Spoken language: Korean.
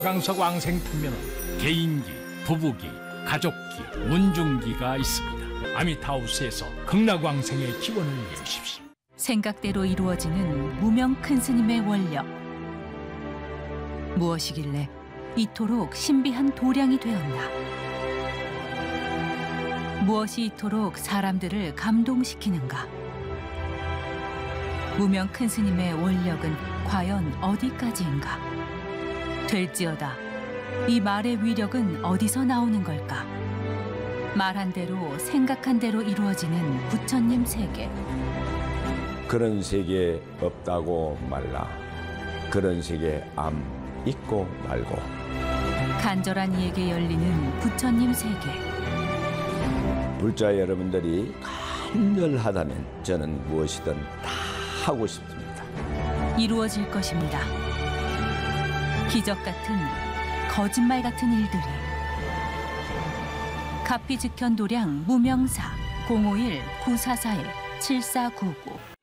강석 왕생 특면은 개인기, 부부기, 가족기, 문중기가 있습니다. 아미타우스에서 극락왕생의 기원을 이루십시오. 생각대로 이루어지는 무명 큰 스님의 원력. 무엇이길래 이토록 신비한 도량이 되었나? 무엇이 이토록 사람들을 감동시키는가? 무명 큰 스님의 원력은 과연 어디까지인가? 될지어다, 이 말의 위력은 어디서 나오는 걸까? 말한 대로 생각한 대로 이루어지는 부처님 세계. 그런 세계 없다고 말라. 그런 세계 암 있고 말고. 간절한 이에게 열리는 부처님 세계. 불자 여러분들이 간절하다면 저는 무엇이든 다 하고 싶습니다. 이루어질 것입니다. 기적 같은, 거짓말 같은 일들이. 가피즉현 도량 무명사 051-944-7499